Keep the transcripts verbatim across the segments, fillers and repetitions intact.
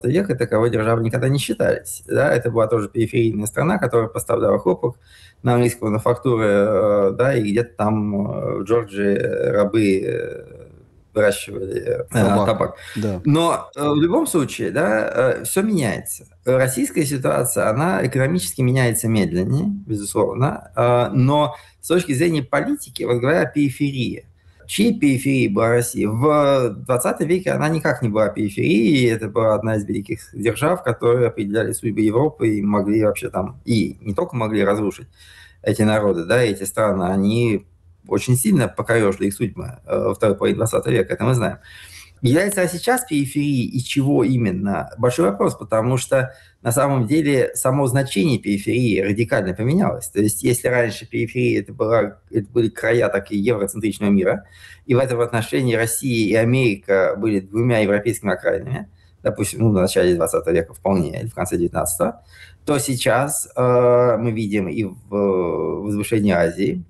века таковой державой никогда не считались. Да? Это была тоже периферийная страна, которая поставляла хлопок на английские мануфактуры, да, и где-то там в Джорджии рабы выращивали табак. табак. Да. Но в любом случае, да, все меняется. Российская ситуация, она экономически меняется медленнее, безусловно, но с точки зрения политики, вот говоря о периферии, чьей периферией была Россия? В двадцатом веке она никак не была периферией, это была одна из великих держав, которые определяли судьбы Европы и могли вообще там, и не только могли разрушить эти народы, да, эти страны, они очень сильно покорежили их судьбы во второй половине двадцатого века, это мы знаем. Является ли сейчас периферией и чего именно? Большой вопрос, потому что на самом деле само значение периферии радикально поменялось. То есть если раньше периферия это, была, это были края так и евроцентричного мира, и в этом отношении Россия и Америка были двумя европейскими окраинами, допустим, ну, в начале двадцатого века вполне, или в конце девятнадцатого, то сейчас э, мы видим и в возвышении Азии,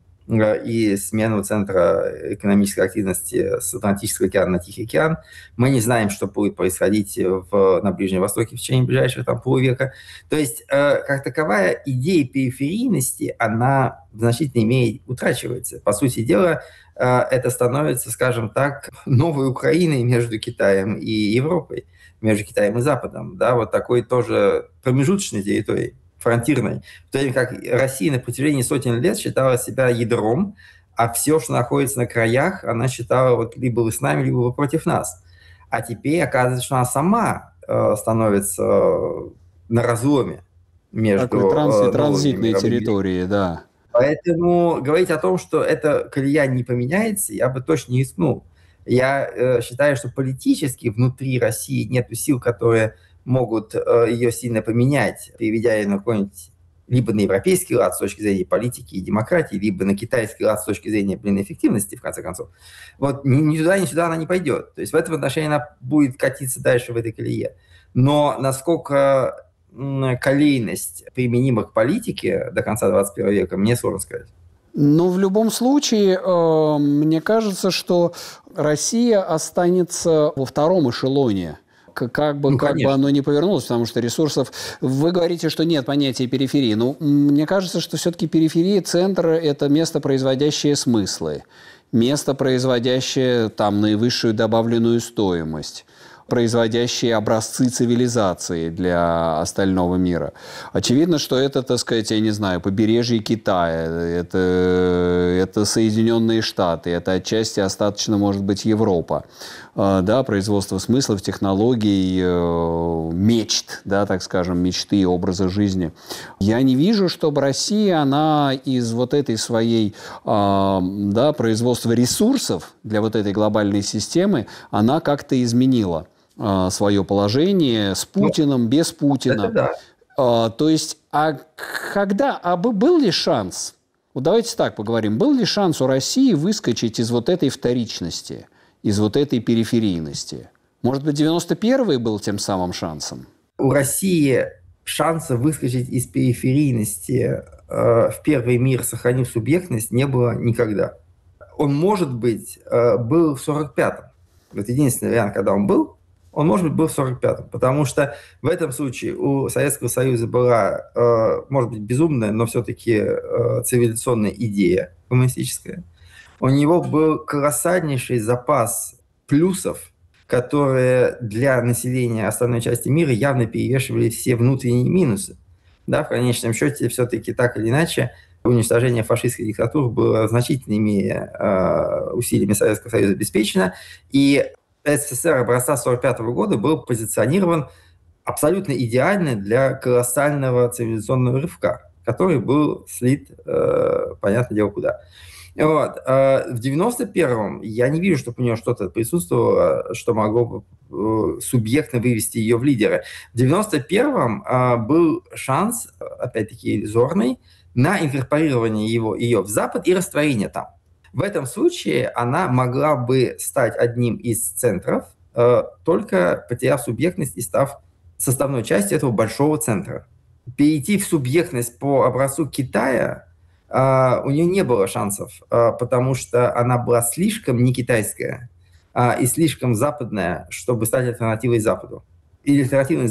и смену центра экономической активности с Атлантического океана на Тихий океан. Мы не знаем, что будет происходить в, на Ближнем Востоке в течение ближайшего там, полувека. То есть, э, как таковая идея периферийности, она в значительной мере утрачивается. По сути дела, э, это становится, скажем так, новой Украиной между Китаем и Европой, между Китаем и Западом. Да, вот такой тоже промежуточной территорией, фронтирной, в то время как Россия на протяжении сотен лет считала себя ядром, а все, что находится на краях, она считала вот либо вы с нами, либо вы против нас. А теперь оказывается, что она сама э, становится э, на разломе между... Такой транс- э, транзитной территории, да. Поэтому говорить о том, что эта колея не поменяется, я бы точно не рискнул. Я э, считаю, что политически внутри России нет сил, которые могут э, ее сильно поменять, переведя ее на какой-нибудь либо на европейский лад с точки зрения политики и демократии, либо на китайский лад с точки зрения, блин, эффективности, в конце концов. Вот ни, ни туда, ни сюда она не пойдет. То есть в этом отношении она будет катиться дальше в этой колее. Но насколько м, колейность применима к политике до конца двадцать первого века, мне сложно сказать. Но в любом случае, э, мне кажется, что Россия останется во втором эшелоне. Как бы, ну, как бы оно ни повернулось, потому что ресурсов... Вы говорите, что нет понятия периферии. Но мне кажется, что все-таки периферия, центр – это место, производящее смыслы, место, производящее там наивысшую добавленную стоимость, производящие образцы цивилизации для остального мира. Очевидно, что это, так сказать, я не знаю, побережье Китая, это, это Соединенные Штаты, это отчасти остаточно, может быть, Европа. Да, производство смыслов, технологий, мечт, да, так скажем, мечты, образа жизни. Я не вижу, чтобы Россия, она из вот этой своей, да, производства ресурсов для вот этой глобальной системы, она как-то изменила свое положение с Путиным, ну, без Путина. Это да. А, то есть, а когда, а был ли шанс, вот давайте так поговорим, был ли шанс у России выскочить из вот этой вторичности, из вот этой периферийности? Может быть, девяносто первый был тем самым шансом? У России шанса выскочить из периферийности э, в первый мир, сохранив субъектность, не было никогда. Он, может быть, э, был в сорок пятом. Вот единственный вариант, когда он был, он, может быть, был в сорок пятом, потому что в этом случае у Советского Союза была, э, может быть, безумная, но все-таки э, цивилизационная идея коммунистическая. У него был колоссальнейший запас плюсов, которые для населения остальной части мира явно перевешивали все внутренние минусы. Да, в конечном счете, все-таки так или иначе, уничтожение фашистской диктатуры было значительными э, усилиями Советского Союза обеспечено, и СССР образца сорок пятого года был позиционирован абсолютно идеально для колоссального цивилизационного рывка, который был слит, э, понятное дело, куда. Вот. В девяносто первом я не вижу, чтобы у нее что-то присутствовало, что могло бы субъектно вывести ее в лидеры. В девяносто первом был шанс, опять-таки иллюзорный, на инкорпорирование его, ее в Запад и растворение там. В этом случае она могла бы стать одним из центров, только потеряв субъектность и став составной частью этого большого центра. Перейти в субъектность по образцу Китая Uh, у нее не было шансов, uh, потому что она была слишком не китайская uh, и слишком западная, чтобы стать альтернативой Западу. иллюстративный